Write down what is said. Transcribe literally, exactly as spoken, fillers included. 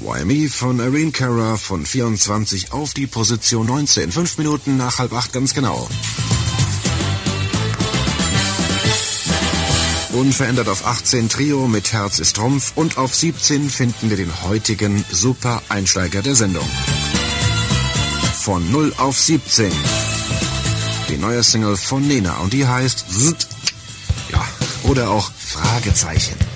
Why Me von Irene Cara von vierundzwanzig auf die Position neunzehn. Fünf Minuten nach halb acht ganz genau. Unverändert auf achtzehn Trio mit Herz ist Trumpf und auf siebzehn finden wir den heutigen Super-Einsteiger der Sendung. Von null auf siebzehn. Die neue Single von Nena und die heißt Zzzt. Ja, oder auch Fragezeichen.